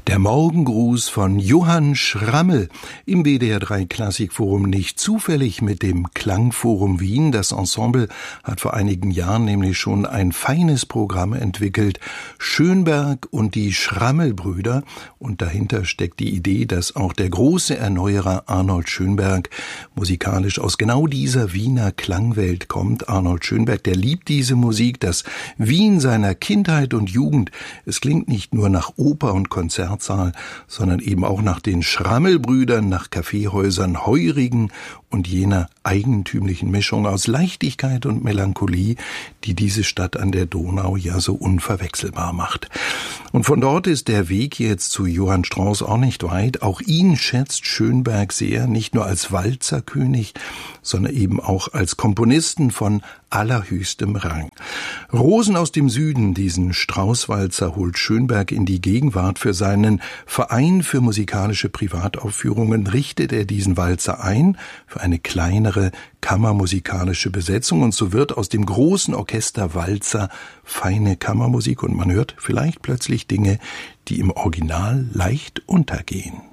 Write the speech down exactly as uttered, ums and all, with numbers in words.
Der Morgengruß von Johann Schrammel im W D R drei Klassikforum, nicht zufällig mit dem Klangforum Wien. Das Ensemble hat vor einigen Jahren nämlich schon ein feines Programm entwickelt, Schönberg und die Schrammel-Brüder. Und dahinter steckt die Idee, dass auch der große Erneuerer Arnold Schönberg musikalisch aus genau dieser Wiener Klangwelt kommt. Arnold Schönberg, der liebt diese Musik, das Wien seiner Kindheit und Jugend. Es klingt nicht nur nach Oper und Konzert, sondern eben auch nach den Schrammel-Brüdern, nach Kaffeehäusern, Heurigen und jener eigentümlichen Mischung aus Leichtigkeit und Melancholie, die diese Stadt an der Donau ja so unverwechselbar macht. Und von dort ist der Weg jetzt zu Johann Strauss auch nicht weit. Auch ihn schätzt Schönberg sehr, nicht nur als Walzerkönig, sondern eben auch als Komponisten von allerhöchstem Rang. Rosen aus dem Süden, diesen Strauß-Walzer, holt Schönberg in die Gegenwart. Für seinen Verein für musikalische Privataufführungen richtet er diesen Walzer ein, für eine kleinere kammermusikalische Besetzung. Und so wird aus dem großen Orchester Walzer feine Kammermusik und man hört vielleicht plötzlich Dinge, die im Original leicht untergehen.